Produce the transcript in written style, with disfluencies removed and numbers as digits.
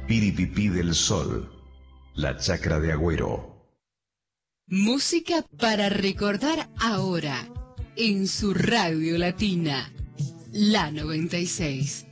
Piripipí del Sol, la chacra de Agüero. Música para recordar ahora, en su radio latina, la 96.